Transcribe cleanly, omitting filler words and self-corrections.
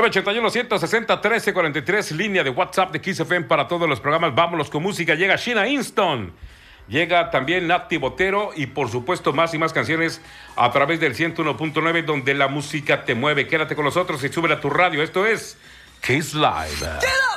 981-160-1343, línea de WhatsApp de Kiss FM para todos los programas. Vámonos con música. Llega Sheena Easton. Llega también Nati Botero y por supuesto más y más canciones a través del 101.9 donde la música te mueve. Quédate con nosotros y sube a tu radio. Esto es Kiss Live.